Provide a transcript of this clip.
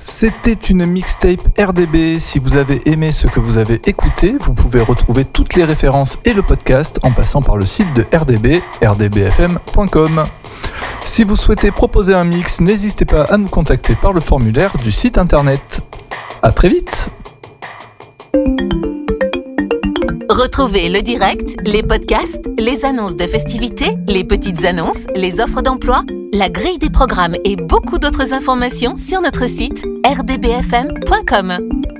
C'était une mixtape RDB. Si vous avez aimé ce que vous avez écouté, vous pouvez retrouver toutes les références et le podcast en passant par le site de RDB, rdbfm.com. Si vous souhaitez proposer un mix, n'hésitez pas à nous contacter par le formulaire du site internet. À très vite! Retrouvez le direct, les podcasts, les annonces de festivités, les petites annonces, les offres d'emploi, la grille des programmes et beaucoup d'autres informations sur notre site rdbfm.com.